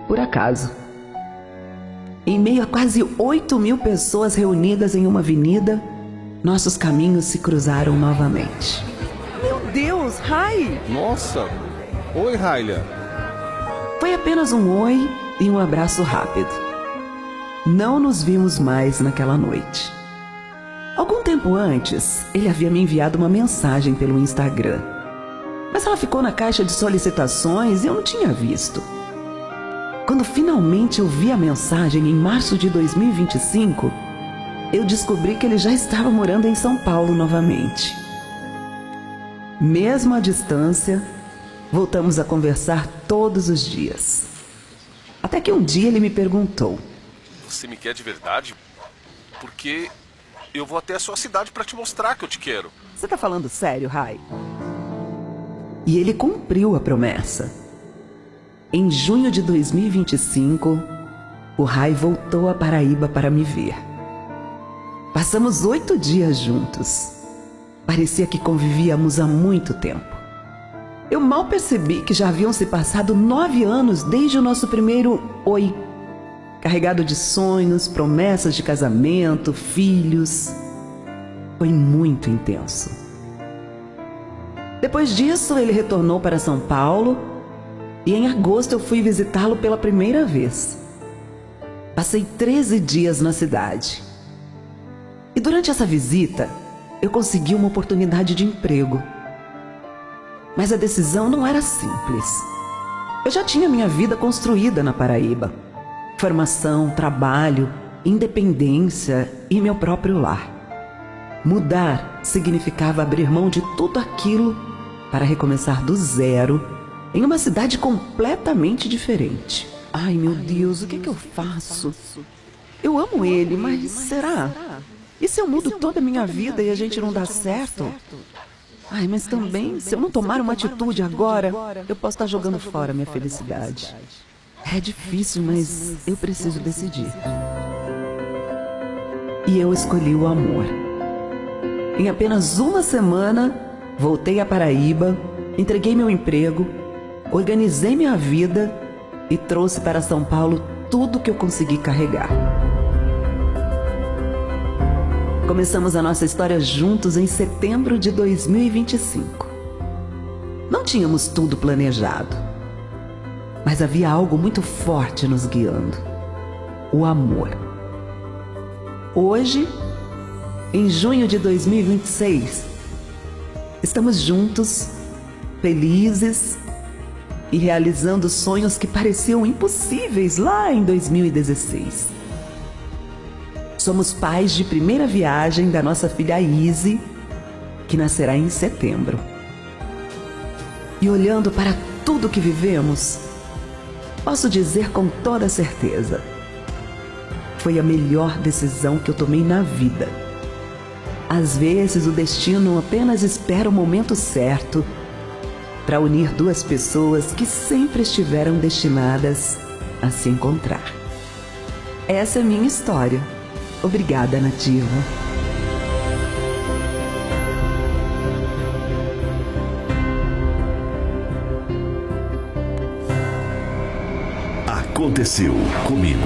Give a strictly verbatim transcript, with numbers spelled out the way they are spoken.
por acaso. Em meio a quase oito mil pessoas reunidas em uma avenida, nossos caminhos se cruzaram novamente. Meu Deus, Rai! Nossa! Oi, Raylia! Foi apenas um oi e um abraço rápido. Não nos vimos mais naquela noite. Algum tempo antes, ele havia me enviado uma mensagem pelo Instagram. Mas ela ficou na caixa de solicitações e eu não tinha visto. Quando finalmente eu vi a mensagem em março de dois mil e vinte e cinco, eu descobri que ele já estava morando em São Paulo novamente. Mesmo à distância, voltamos a conversar todos os dias. Até que um dia ele me perguntou: Você me quer de verdade? Porque eu vou até a sua cidade para te mostrar que eu te quero. Você tá falando sério, Rai? E ele cumpriu a promessa. Em junho de dois mil e vinte e cinco, o Rai voltou à Paraíba para me ver. Passamos oito dias juntos. Parecia que convivíamos há muito tempo. Eu mal percebi que já haviam se passado nove anos desde o nosso primeiro oi. Carregado de sonhos, promessas de casamento, filhos. Foi muito intenso. Depois disso, ele retornou para São Paulo e em agosto eu fui visitá-lo pela primeira vez. Passei treze dias na cidade. E durante essa visita, eu consegui uma oportunidade de emprego. Mas a decisão não era simples. Eu já tinha minha vida construída na Paraíba. Formação, trabalho, independência e meu próprio lar. Mudar significava abrir mão de tudo aquilo para recomeçar do zero em uma cidade completamente diferente. Ai, meu Deus, o que que eu faço? Eu amo ele, mas será? E se eu mudo toda a minha vida e a gente não dá certo? Ai, mas também, se eu não tomar uma atitude agora, eu posso estar jogando fora a minha felicidade. É difícil, mas eu preciso decidir. E eu escolhi o amor. Em apenas uma semana, voltei à Paraíba, entreguei meu emprego, organizei minha vida e trouxe para São Paulo tudo que eu consegui carregar. Começamos a nossa história juntos em setembro de dois mil e vinte e cinco. Não tínhamos tudo planejado, mas havia algo muito forte nos guiando: o amor. Hoje, em junho de dois mil e vinte e seis, estamos juntos, felizes e realizando sonhos que pareciam impossíveis lá em dois mil e dezesseis. Somos pais de primeira viagem da nossa filha Izzy, que nascerá em setembro. E olhando para tudo que vivemos, posso dizer com toda certeza: foi a melhor decisão que eu tomei na vida. Às vezes o destino apenas espera o momento certo para unir duas pessoas que sempre estiveram destinadas a se encontrar. Essa é a minha história. Obrigada, Nativa. Aconteceu comigo.